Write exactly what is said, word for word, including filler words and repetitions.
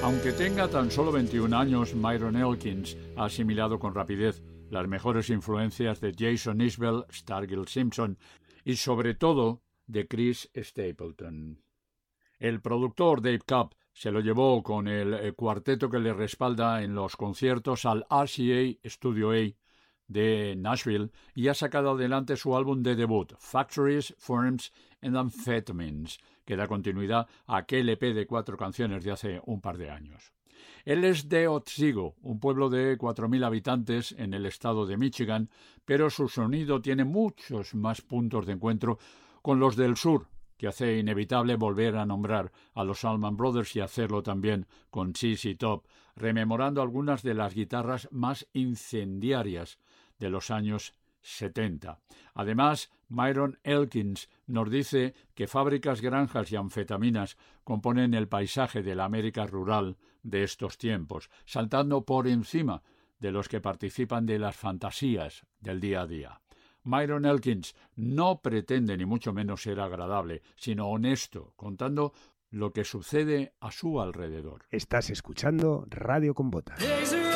Aunque tenga tan solo veintiún años, Myron Elkins ha asimilado con rapidez las mejores influencias de Jason Isbell, Stargirl Simpson y sobre todo de Chris Stapleton. El productor Dave Cobb se lo llevó con el cuarteto que le respalda en los conciertos al R C A Studio A de Nashville y ha sacado adelante su álbum de debut, Factories, Firms and Amphetamines, que da continuidad a aquel E P de cuatro canciones de hace un par de años. Él es de Otsego, un pueblo de cuatro mil habitantes en el estado de Michigan, pero su sonido tiene muchos más puntos de encuentro con los del sur, que hace inevitable volver a nombrar a los Allman Brothers y hacerlo también con Z Z Top, rememorando algunas de las guitarras más incendiarias de los años setenta. Además, Myron Elkins nos dice que fábricas, granjas y anfetaminas componen el paisaje de la América rural de estos tiempos, saltando por encima de los que participan de las fantasías del día a día. Myron Elkins no pretende ni mucho menos ser agradable, sino honesto, contando lo que sucede a su alrededor. Estás escuchando Radio con Botas.